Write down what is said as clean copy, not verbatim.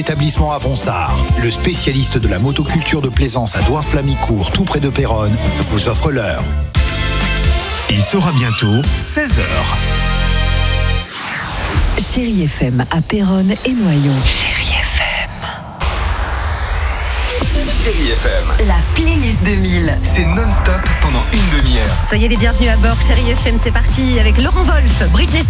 Établissement Avonsard, le spécialiste de la motoculture de plaisance à Douarn-Flamicourt, tout près de Péronne, vous offre l'heure. Il sera bientôt 16h. Chérie FM à Péronne et Noyon. Chérie FM. Chérie FM. La playlist 2000. C'est non-stop pendant une demi-heure. Soyez les bienvenus à bord, Chérie FM, c'est parti avec Laurent Wolf, Britney Spears.